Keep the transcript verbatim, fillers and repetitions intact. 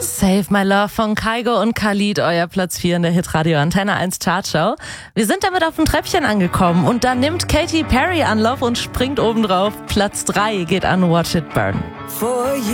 Save My Love von Kygo und Khalid, euer Platz vier in der Hitradio Antenne eins Chartshow. Wir sind damit auf dem Treppchen angekommen und dann nimmt Katy Perry Anlauf und springt obendrauf. Platz drei geht an Watch It Burn.